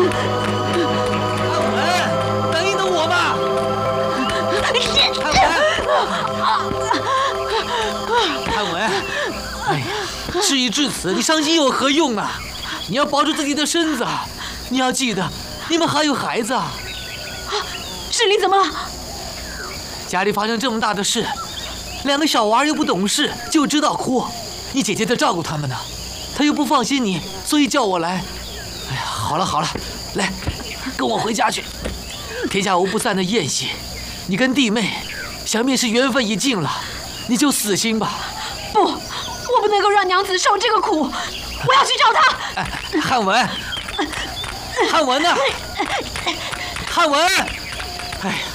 汉文，等一等我吧。汉文，哎呀，事已至此，你伤心有何用啊？你要保住自己的身子，你要记得，你们还有孩子啊。 世林怎么了？ 家里发生这么大的事，2个小娃又不懂事，就知道哭。你姐姐在照顾他们呢，她又不放心你，所以叫我来。哎呀，好了好了，来，跟我回家去。天下无不散的宴席，你跟弟妹，想必是缘分已尽了，你就死心吧。 不，我不能够让娘子受这个苦，我要去找她。 汉文，汉文呢？汉文，哎呀。